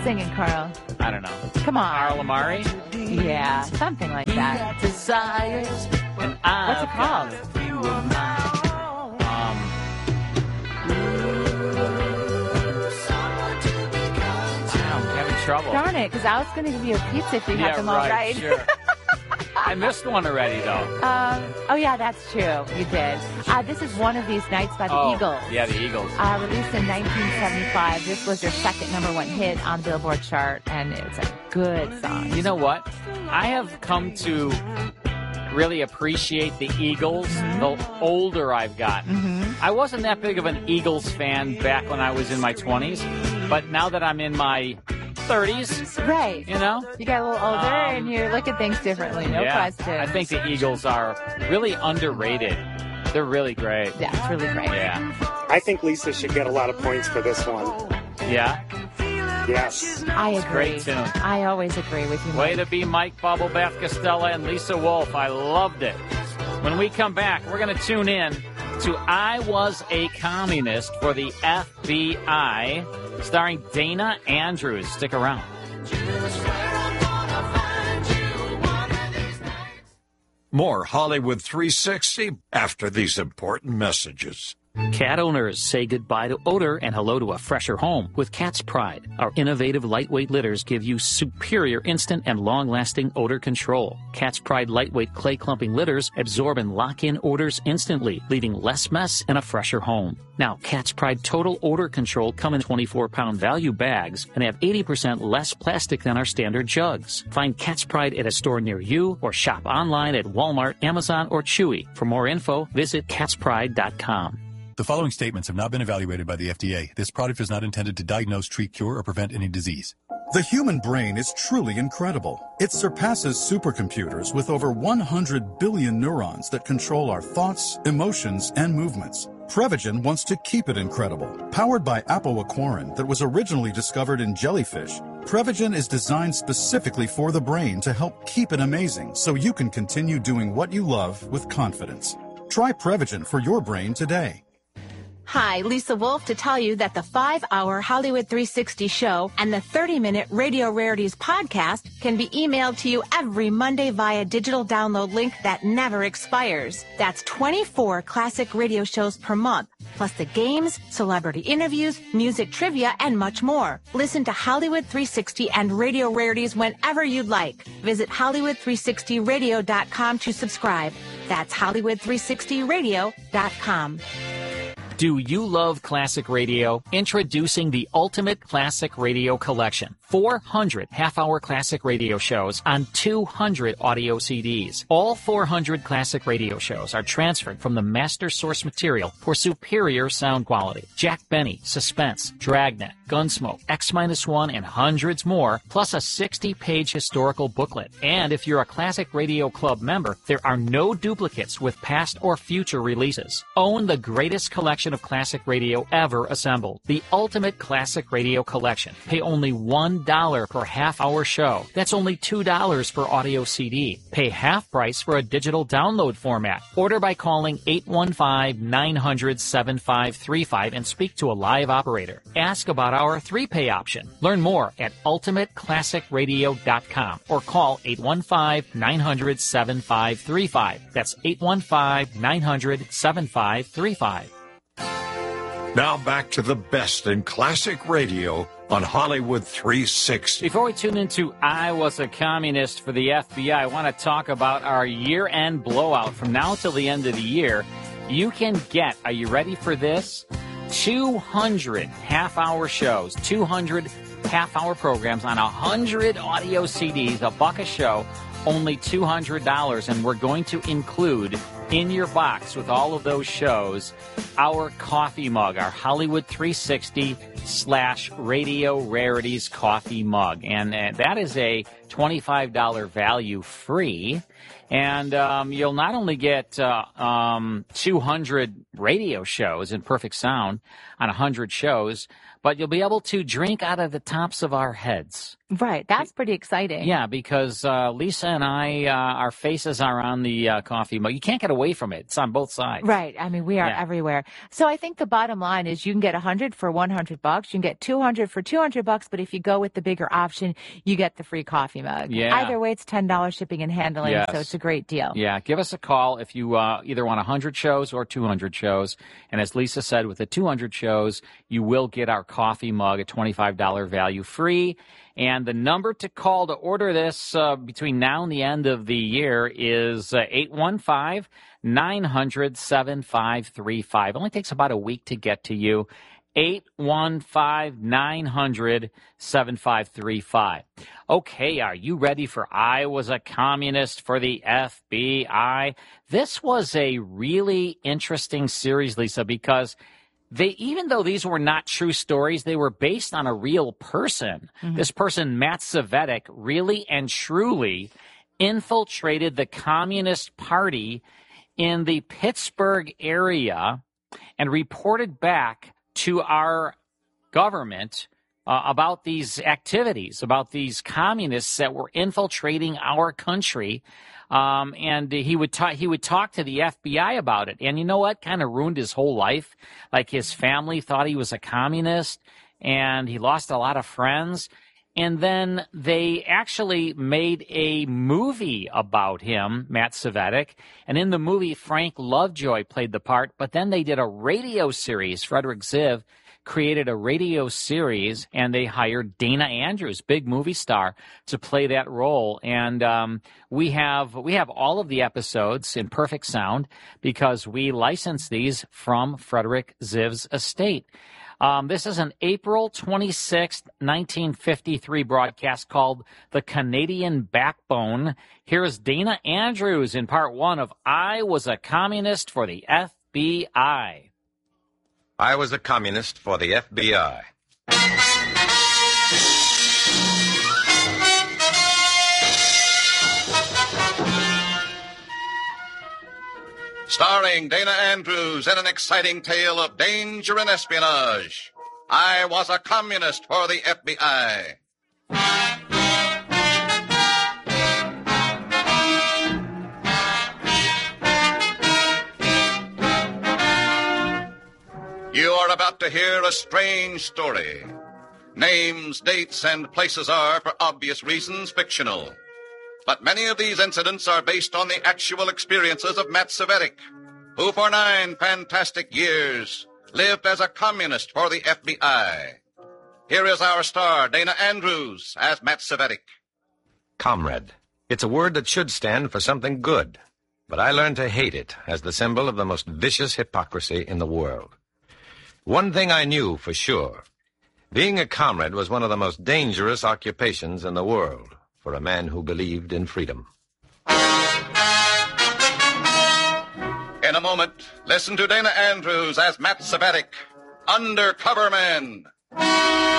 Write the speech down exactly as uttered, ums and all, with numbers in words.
singing, Carl? I don't know. Come on. Carl Amari? Yeah, something like that. Desires, and What's it called? Um, I'm having trouble. Darn it, because I was going to give you a pizza if you yeah, had them all right. right. Sure. I missed one already, though. Um, oh, yeah, that's true. You did. Uh, this is One of These Nights by the oh, Eagles. Yeah, the Eagles. Uh, released in nineteen seventy-five. This was their second number one hit on the Billboard chart, and it's a good song. You know what? I have come to really appreciate the Eagles the older I've gotten. Mm-hmm. I wasn't that big of an Eagles fan back when I was in my twenties, but now that I'm in my thirties, right? You know, you got a little older um, and you look at things differently. No yeah, question. I think the Eagles are really underrated. They're really great. Yeah, it's really great. Yeah. I think Lisa should get a lot of points for this one. Yeah. Yes. I agree. Great tune. I always agree with you, Mike. Way to be Mike, Bubble Bath Costello, and Lisa Wolf. I loved it. When we come back, we're going to tune in to I Was a Communist for the F B I, starring Dana Andrews. Stick around. More Hollywood three sixty after these important messages. Cat owners say goodbye to odor and hello to a fresher home with Cat's Pride. Our innovative lightweight litters give you superior instant and long-lasting odor control. Cat's Pride lightweight clay clumping litters absorb and lock in odors instantly, leaving less mess and a fresher home. Now, Cat's Pride Total Odor Control come in twenty-four pound value bags and have eighty percent less plastic than our standard jugs. Find Cat's Pride at a store near you or shop online at Walmart, Amazon, or Chewy. For more info, visit cats pride dot com. The following statements have not been evaluated by the F D A. This product is not intended to diagnose, treat, cure, or prevent any disease. The human brain is truly incredible. It surpasses supercomputers with over one hundred billion neurons that control our thoughts, emotions, and movements. Prevagen wants to keep it incredible. Powered by apoaquarin that was originally discovered in jellyfish, Prevagen is designed specifically for the brain to help keep it amazing so you can continue doing what you love with confidence. Try Prevagen for your brain today. Hi, Lisa Wolf to tell you that the five hour Hollywood three sixty show and the thirty minute Radio Rarities podcast can be emailed to you every Monday via digital download link that never expires. That's twenty-four classic radio shows per month, plus the games, celebrity interviews, music trivia, and much more. Listen to Hollywood three sixty and Radio Rarities whenever you'd like. Visit Hollywood three sixty radio dot com to subscribe. That's Hollywood three sixty radio dot com. Do you love classic radio? Introducing the Ultimate Classic Radio Collection. four hundred half-hour classic radio shows on two hundred audio C Ds. All four hundred classic radio shows are transferred from the master source material for superior sound quality. Jack Benny, Suspense, Dragnet, Gunsmoke, X one, and hundreds more, plus a sixty page historical booklet. And if you're a Classic Radio Club member, there are no duplicates with past or future releases. Own the greatest collection of classic radio ever assembled. The Ultimate Classic Radio Collection. Pay only one dollar per half-hour show. That's only two dollars per audio C D. Pay half price for a digital download format. Order by calling eight one five, nine hundred, seven five three five and speak to a live operator. Ask about our three-pay option. Learn more at ultimate classic radio dot com or call eight one five, nine hundred, seven five three five. That's eight one five, nine hundred, seven five three five. Now back to the best in classic radio on Hollywood three sixty. Before we tune into I Was a Communist for the F B I, I want to talk about our year-end blowout. From now till the end of the year, you can get, are you ready for this? two hundred half-hour shows, two hundred half-hour programs on one hundred audio C Ds, a buck a show, only two hundred dollars. And we're going to include in your box with all of those shows our coffee mug, our Hollywood three sixty slash Radio Rarities coffee mug. And uh, that is a twenty-five dollars value free. And um, you'll not only get uh, um, two hundred radio shows in perfect sound on one hundred shows, but you'll be able to drink out of the tops of our heads. Right. That's pretty exciting. Yeah, because uh, Lisa and I, uh, our faces are on the uh, coffee mug. You can't get away from it. It's on both sides. Right. I mean, we are Yeah. everywhere. So I think the bottom line is you can get one hundred for one hundred bucks. You can get two hundred for two hundred bucks. But if you go with the bigger option, you get the free coffee mug. Yeah. Either way, it's ten dollars shipping and handling. Yes. So it's a great deal. Yeah, give us a call if you uh, either want one hundred shows or two hundred shows. And as Lisa said, with the two hundred shows, you will get our coffee mug at twenty-five dollars value free. And the number to call to order this uh, between now and the end of the year is uh, eight one five, nine hundred, seven five three five. Only takes about a week to get to you. eight one five, nine hundred, seven five three five. Okay, are you ready for I Was a Communist for the F B I? This was a really interesting series, Lisa, because they, even though these were not true stories, they were based on a real person. Mm-hmm. This person, Matt Cvetic, really and truly infiltrated the Communist Party in the Pittsburgh area and reported back to our government uh, about these activities, about these communists that were infiltrating our country. Um, and he would talk, he would talk to the F B I about it. And you know what? Kind of ruined his whole life. Like his family thought he was a communist and he lost a lot of friends. And then they actually made a movie about him, Matt Cvetic. And in the movie, Frank Lovejoy played the part. But then they did a radio series. Frederick Ziv created a radio series, and they hired Dana Andrews, big movie star, to play that role. And um, we have we have all of the episodes in perfect sound because we licensed these from Frederick Ziv's estate. Um, this is an April twenty-sixth, nineteen fifty-three broadcast called The Canadian Backbone. Here's Dana Andrews in part one of I Was a Communist for the F B I. I was a communist for the F B I. Starring Dana Andrews in an exciting tale of danger and espionage. I was a communist for the F B I. You are about to hear a strange story. Names, dates, and places are, for obvious reasons, fictional. But many of these incidents are based on the actual experiences of Matt Cvetic, who for nine fantastic years lived as a communist for the F B I. Here is our star, Dana Andrews, as Matt Cvetic. Comrade. It's a word that should stand for something good, but I learned to hate it as the symbol of the most vicious hypocrisy in the world. One thing I knew for sure. Being a comrade was one of the most dangerous occupations in the world for a man who believed in freedom. In a moment, listen to Dana Andrews as Matt Cvetic, Undercover Man.